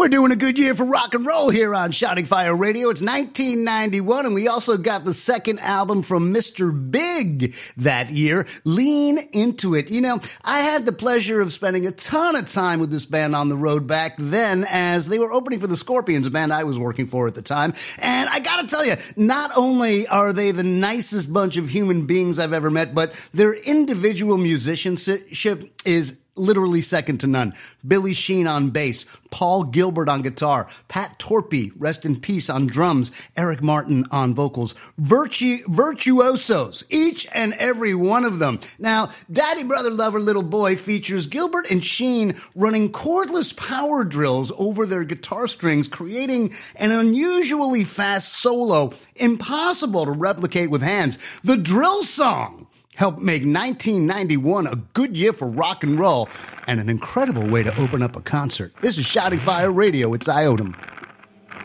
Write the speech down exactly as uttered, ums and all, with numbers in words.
We're doing a good year for rock and roll here on Shouting Fire Radio. It's nineteen ninety-one, and we also got the second album from Mister Big that year, Lean Into It. You know, I had the pleasure of spending a ton of time with this band on the road back then as they were opening for the Scorpions, a band I was working for at the time. And I gotta tell you, not only are they the nicest bunch of human beings I've ever met, but their individual musicianship is literally second to none. Billy Sheen on bass, Paul Gilbert on guitar, Pat Torpey, rest in peace, on drums, Eric Martin on vocals. Virtu- virtuosos, each and every one of them. Now, Daddy Brother Lover Little Boy features Gilbert and Sheen running cordless power drills over their guitar strings, creating an unusually fast solo, impossible to replicate with hands. The drill song helped make nineteen ninety-one a good year for rock and roll and an incredible way to open up a concert. This is Shouting Fire Radio. It's Iotum.